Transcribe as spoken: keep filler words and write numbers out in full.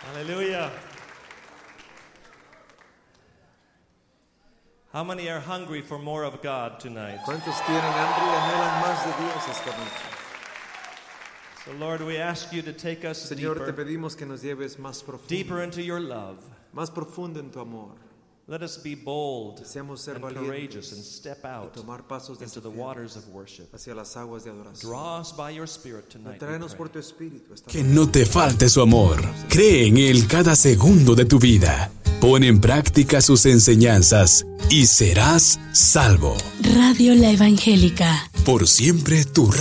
Hallelujah. How many are hungry for more of God tonight? ¿Cuántos tienen hambre y anhelan más de Dios esta noche? So Lord, we ask you to take us Señor, te deeper, pedimos que nos lleves más profundo, deeper into your love. más profundo en tu amor. Let us be bold Deseamos ser and courageous and valientes step y out tomar pasos into the desafiantes waters of worship. hacia las aguas de adoración. Draw us by your Spirit tonight. we Tráenos pray. por tu espíritu esta Que no te falte su amor. Cree en Él cada segundo de tu vida. Pon en práctica sus enseñanzas y serás salvo. Radio La Evangélica. Por siempre tu